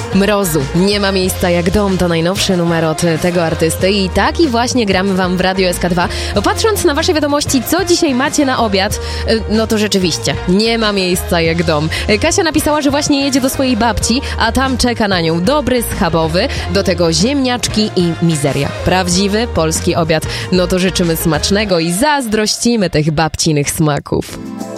Mrozu. Nie ma miejsca jak dom, to najnowszy numer od tego artysty i taki właśnie gramy wam w Radio SK2. Patrząc na wasze wiadomości, co dzisiaj macie na obiad, no to rzeczywiście, nie ma miejsca jak dom. Kasia napisała, że właśnie jedzie do swojej babci, a tam czeka na nią dobry schabowy, do tego ziemniaczki i mizeria. Prawdziwy polski obiad. No to życzymy smacznego i zazdrościmy tych babcinych smaków.